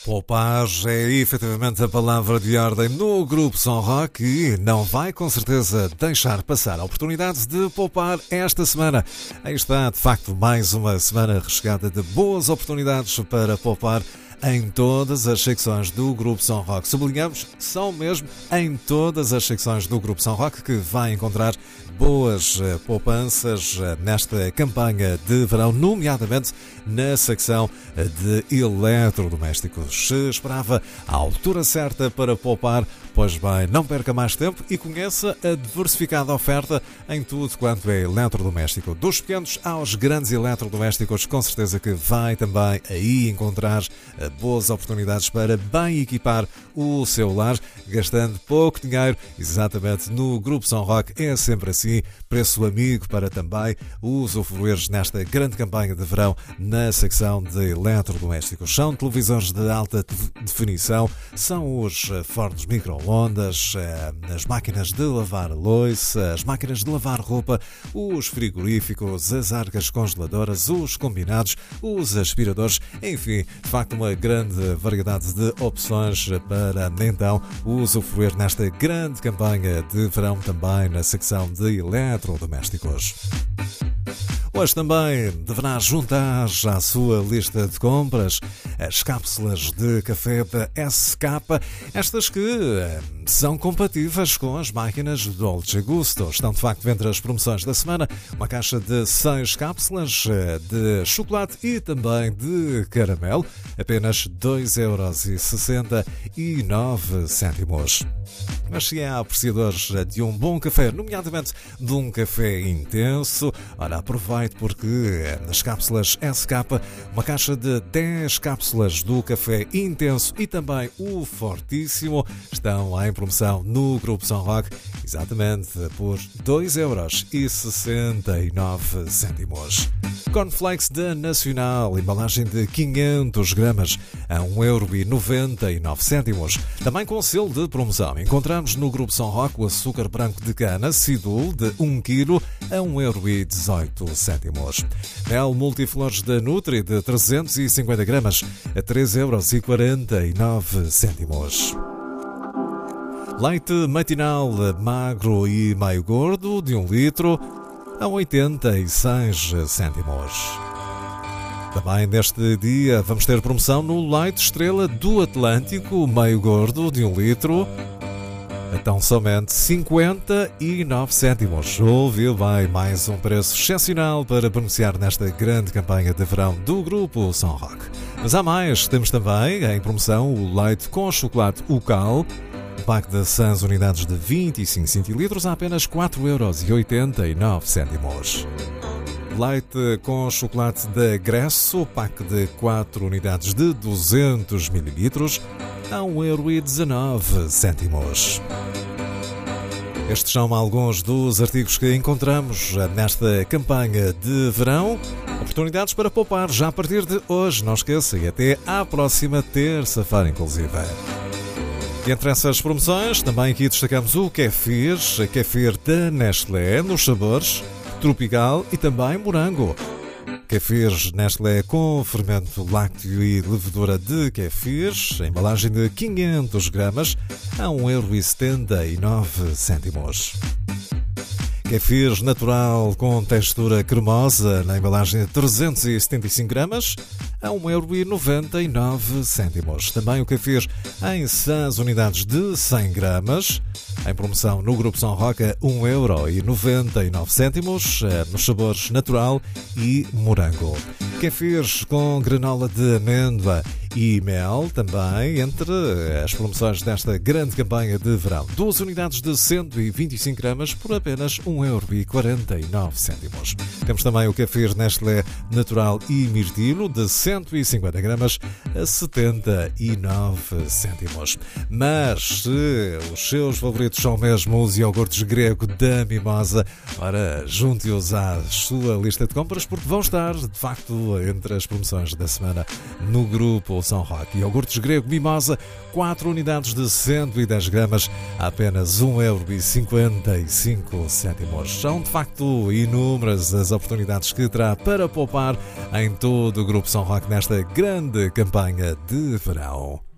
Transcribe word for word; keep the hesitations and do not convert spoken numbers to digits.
Poupar é efetivamente a palavra de ordem no Grupo Som Rock e não vai com certeza deixar passar a oportunidade de poupar esta semana. Aí está, de facto, mais uma semana recheada de boas oportunidades para poupar em todas as secções do Grupo Som Rock. Sublinhamos, são mesmo em todas as secções do Grupo Som Rock que vai encontrar boas uh, poupanças uh, nesta campanha de verão, nomeadamente na secção uh, de eletrodomésticos. Se esperava a altura certa para poupar, pois bem, não perca mais tempo e conheça a diversificada oferta em tudo quanto é eletrodoméstico. Dos pequenos aos grandes eletrodomésticos, com certeza que vai também aí encontrar uh, boas oportunidades para bem equipar o seu lar, gastando pouco dinheiro. Exatamente, no Grupo Som Rock é sempre assim. Preço amigo para também usufruir nesta grande campanha de verão na secção de eletrodomésticos. São televisores de alta definição, são os fornos micro-ondas, as máquinas de lavar louça, as máquinas de lavar roupa, os frigoríficos, as arcas congeladoras, os combinados, os aspiradores, enfim, de facto uma grande variedade de opções para então usufruir nesta grande campanha de verão também na secção de eletrodomésticos. Hoje também deverá juntar à sua lista de compras as cápsulas de café da S K, estas que são compatíveis com as máquinas Dolce Gusto. Estão de facto entre as promoções da semana, uma caixa de seis cápsulas de chocolate e também de caramelo, apenas dois euros e sessenta e nove cêntimos. Mas se é apreciadores de um bom café, nomeadamente de um café intenso, ora, aproveite porque nas cápsulas S K, uma caixa de dez cápsulas do café intenso e também o fortíssimo estão em promoção no Grupo Som Rock, exatamente por dois euros e sessenta e nove cêntimos. Cornflakes da Nacional, embalagem de quinhentos gramas a um euro e noventa e nove cêntimos. Também com selo de promoção encontramos no Grupo Som Rock o açúcar branco de cana Sidul de um quilo a um euro e dezoito cêntimos. Mel multiflores da Nutri de trezentos e cinquenta gramas a três euros e quarenta e nove cêntimos. Leite matinal magro e meio gordo de um litro a oitenta e seis cêntimos. Também neste dia vamos ter promoção no leite estrela do Atlântico meio gordo de um litro a tão somente cinquenta e nove cêntimos. Ouviu bem, mais um preço excepcional para beneficiar nesta grande campanha de verão do Grupo Som Rock. Mas há mais, temos também em promoção o leite com chocolate Ucal, um pack de seis unidades de vinte e cinco centilitros a apenas quatro euros e oitenta e nove cêntimos. Leite com chocolate da Gresso, pack de quatro unidades de duzentos mililitros a um euro e dezanove cêntimos. Estes são alguns dos artigos que encontramos nesta campanha de verão. Oportunidades para poupar já a partir de hoje, não esqueça, e até à próxima terça-feira, inclusive. E entre essas promoções, também aqui destacamos o Kefir, Kefir da Nestlé, nos sabores tropical e também morango. Kefir Nestlé com fermento lácteo e levedura de kefir, embalagem de quinhentos gramas a um euro e setenta e nove cêntimos. Kefir natural com textura cremosa na embalagem de trezentos e setenta e cinco gramas a um euro e noventa e nove cêntimos. Também o kefir em seis unidades de cem gramas, em promoção no Grupo Som Rock a um euro e noventa e nove cêntimos, nos sabores natural e morango. Kefir com granola de amêndoa e mel também entre as promoções desta grande campanha de verão. Duas unidades de cento e vinte e cinco gramas por apenas um euro e quarenta e nove cêntimos. Temos também o Kefir Nestlé natural e mirtilo de cento e cinquenta gramas a setenta e nove cêntimos. Mas se os seus favoritos são mesmo os iogurtes grego da Mimosa, ora, junte-os à sua lista de compras porque vão estar, de facto, entre as promoções da semana no Grupo São Roque. Iogurtes grego Mimosa, quatro unidades de cento e dez gramas, a apenas um euro e cinquenta e cinco cêntimos. São de facto inúmeras as oportunidades que terá para poupar em todo o Grupo São Roque nesta grande campanha de verão.